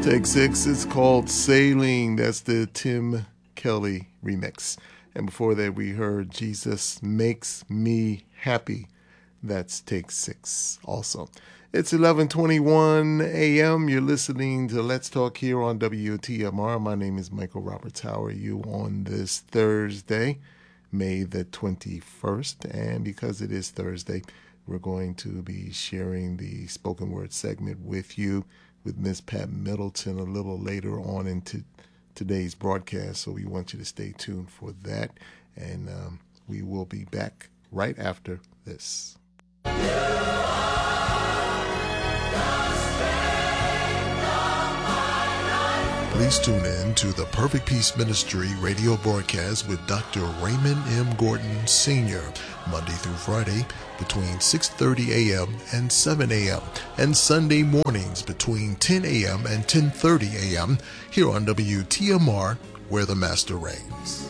Take Six is called Sailing. That's the Tim Kelly remix. And before that, we heard Jesus Makes Me Happy. That's Take Six also. It's 11:21 a.m. You're listening to Let's Talk here on WTMR. My name is Michael Roberts. How are you on this Thursday, May the 21st? And because it is Thursday, we're going to be sharing the spoken word segment with you with Miss Pat Middleton a little later on into today's broadcast. So we want you to stay tuned for that. And we will be back right after this. Please tune in to the Perfect Peace Ministry radio broadcast with Dr. Raymond M. Gordon Sr. Monday through Friday between 6:30 a.m. and 7 a.m. and Sunday mornings between 10 a.m. and 10:30 a.m. here on WTMR, where the Master reigns.